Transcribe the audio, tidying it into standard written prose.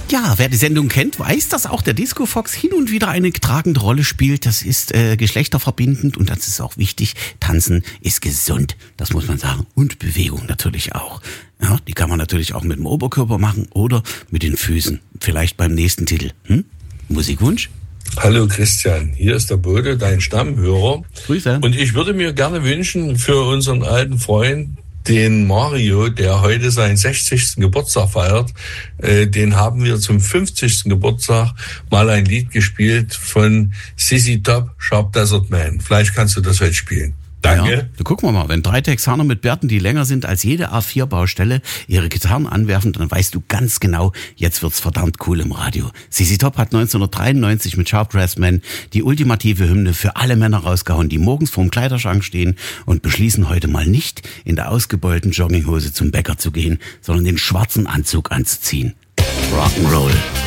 Ja, wer die Sendung kennt, weiß, dass auch der Disco Fox hin und wieder eine tragende Rolle spielt. Das ist geschlechterverbindend und das ist auch wichtig. Tanzen ist gesund, das muss man sagen. Und Bewegung natürlich auch. Ja, die kann man natürlich auch mit dem Oberkörper machen oder mit den Füßen. Vielleicht beim nächsten Titel. Musikwunsch? Hallo Christian, hier ist der Bode, dein Stammhörer. Grüße. Und ich würde mir gerne wünschen für unseren alten Freund, den Mario, der heute seinen 60. Geburtstag feiert, den haben wir zum 50. Geburtstag mal ein Lied gespielt von ZZ Top, Sharp Desert Man. Vielleicht kannst du das heute spielen. Danke. Ja, du gucken wir mal, wenn 3 Texaner mit Bärten, die länger sind als jede A4-Baustelle, ihre Gitarren anwerfen, dann weißt du ganz genau, jetzt wird's verdammt cool im Radio. ZZ Top hat 1993 mit Sharp Dressed Man die ultimative Hymne für alle Männer rausgehauen, die morgens vorm Kleiderschrank stehen und beschließen heute mal nicht in der ausgebeulten Jogginghose zum Bäcker zu gehen, sondern den schwarzen Anzug anzuziehen. Rock'n'Roll.